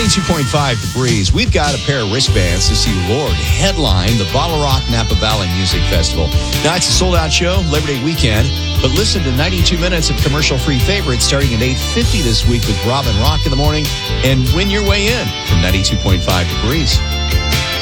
92.5 The Breeze. We've got a pair of wristbands to see Lorde headline the Bottle Rock Napa Valley Music Festival. Now, it's a sold-out show, Labor Day weekend, but listen to 92 minutes of commercial-free favorites starting at 8:50 this week with Robin Rock in the morning and win your way in from 92.5 The Breeze.